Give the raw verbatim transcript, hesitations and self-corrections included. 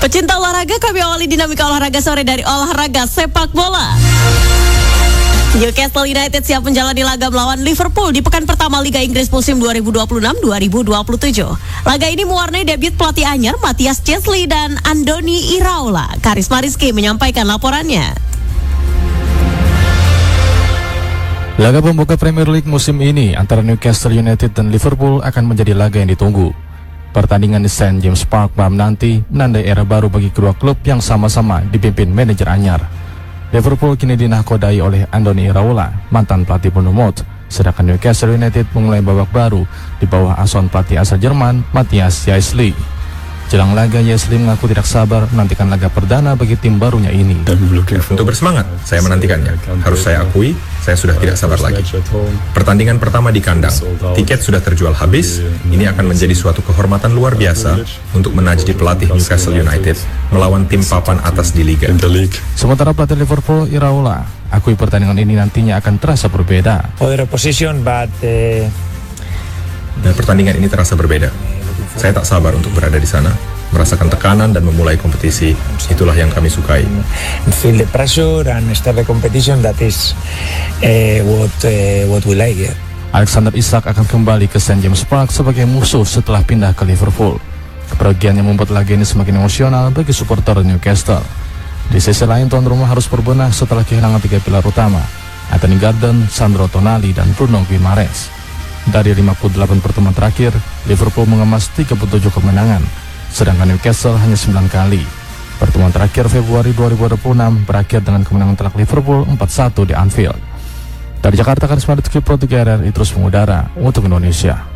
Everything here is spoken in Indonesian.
Pecinta olahraga, kami awali dinamika olahraga sore dari olahraga sepak bola. Newcastle United siap menjalani laga melawan Liverpool di pekan pertama Liga Inggris musim dua ribu dua puluh enam dua ribu dua puluh tujuh. Laga ini mewarnai debut pelatih anyar Matthias Chesley dan Andoni Iraola. Karisma Rizky menyampaikan laporannya. Laga pembuka Premier League musim ini antara Newcastle United dan Liverpool akan menjadi laga yang ditunggu. Pertandingan di Saint James Park malam nanti menandai era baru bagi kedua klub yang sama-sama dipimpin manajer anyar. Liverpool kini dinahkodai oleh Andoni Iraola, mantan pelatih Bournemouth, sedangkan Newcastle United memulai babak baru di bawah asuhan pelatih asal Jerman Matthias Chesley. Jelang laga, Chesley mengaku tidak sabar menantikan laga perdana bagi tim barunya ini. Untuk bersemangat, saya menantikannya. Harus saya akui, saya sudah tidak sabar lagi. Pertandingan pertama di kandang, tiket sudah terjual habis. Ini akan menjadi suatu kehormatan luar biasa untuk menajdi pelatih Newcastle United melawan tim papan atas di Liga. Sementara pelatih Liverpool Iraola akui pertandingan ini nantinya akan terasa berbeda. Dan pertandingan ini terasa berbeda. Saya tak sabar untuk berada di sana, merasakan tekanan dan memulai kompetisi. Itulah yang kami sukai. Feel the pressure and start the competition. That is uh, what uh, what we like. Yeah. Alexander Isak akan kembali ke Saint James Park sebagai musuh setelah pindah ke Liverpool. Kepergiannya membuat laga ini semakin emosional bagi supporter Newcastle. Di sisi lain, tuan rumah harus berbenah setelah kehilangan tiga pilar utama, Anthony Gordon, Sandro Tonali, dan Bruno Guimaraes. Dari lima puluh delapan pertemuan terakhir, Liverpool mengemas tiga puluh tujuh kemenangan, sedangkan Newcastle hanya sembilan kali. Pertemuan terakhir Februari dua ribu dua puluh enam berakhir dengan kemenangan telak Liverpool empat satu di Anfield. Dari Jakarta, Karisma Rizky Pro tiga R R I terus mengudara untuk Indonesia.